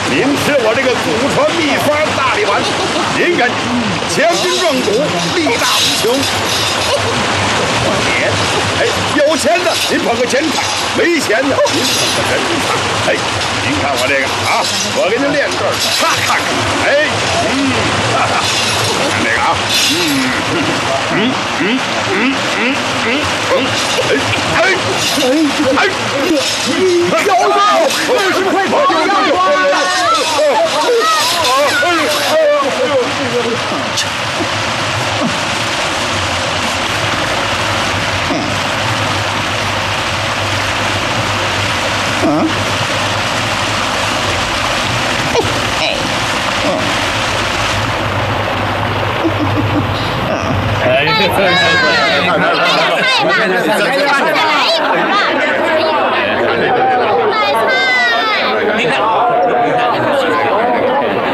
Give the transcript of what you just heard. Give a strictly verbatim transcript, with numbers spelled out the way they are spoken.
您吃我这个祖传秘方大力丸，您赶紧强筋壮骨，力大无穷。钱，哎，有钱的您捧个钱场，没钱的您捧个人场。哎，您看我这个啊，我给您练这儿，咔咔咔，哎，嗯，哈哈，看这个啊，嗯嗯嗯嗯嗯嗯嗯，哎哎哎哎，小子，为什么会跑这样子？嗯。 哎，